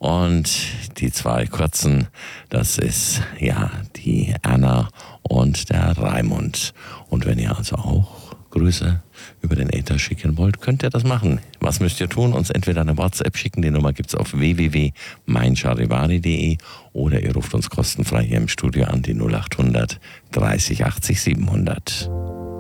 Und die zwei kurzen, das ist ja die Anna und der Raimund. Und wenn ihr also auch Grüße über den Äther schicken wollt, könnt ihr das machen. Was müsst ihr tun? Uns entweder eine WhatsApp schicken, die Nummer gibt's auf www.meincharivari.de oder ihr ruft uns kostenfrei hier im Studio an, die 0800 30 80 700.